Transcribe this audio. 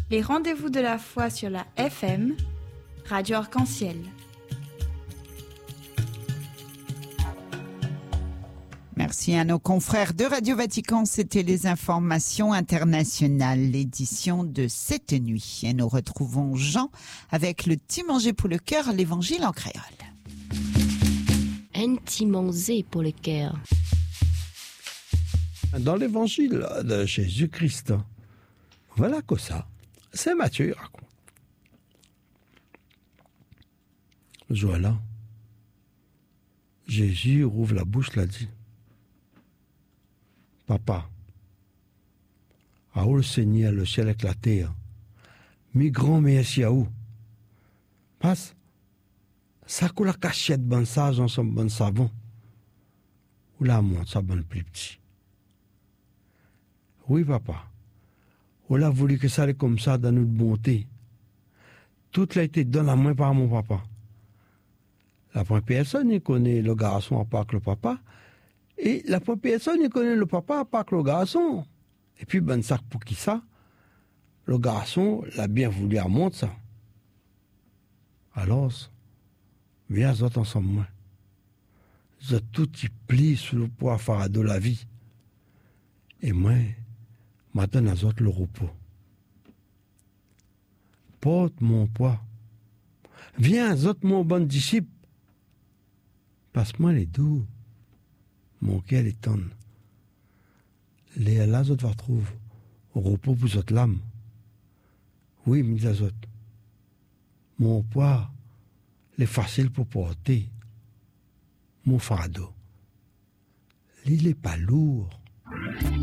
Les rendez-vous de la foi sur la FM, Radio Arc-en-Ciel. Merci à nos confrères de Radio Vatican. C'était les informations internationales, l'édition de cette nuit. Et nous retrouvons Jean avec le petit manger pour le cœur, l'évangile en créole. Un petit manger pour le cœur. Dans l'évangile de Jésus-Christ, voilà que ça, c'est Matthieu qui raconte. Le jour-là, Jésus rouvre la bouche, l'a dit. Papa, à où le Seigneur, le ciel avec la terre, mi grand merci à où? Passe, ça coule la cachette bon sage ensemble bon savon, ou la montre ça bon plus petit. Oui, papa, on a voulu que ça allait comme ça dans notre bonté. Tout l'a été dans la main par mon papa. La première personne, il connaît le garçon à part que le papa. Et la première personne, il connaît le papa à part que le garçon. Et puis, ben, ça, pour qui ça? Le garçon l'a bien voulu à montre ça. Alors, viens, nous autres ensemble, moi. Nous tout y plie sous le poids fardeau de la vie. Et moi, maintenant, nous autres le repos. Porte mon poids. Viens, nous autres, mon bon disciple. Passe-moi les doux. Mon cœur est tendre. Les là, autres va trouver au repos pour votre l'âme. Oui, mais les autres. Mon poids, est facile pour porter. Mon fardeau, il n'est pas lourd.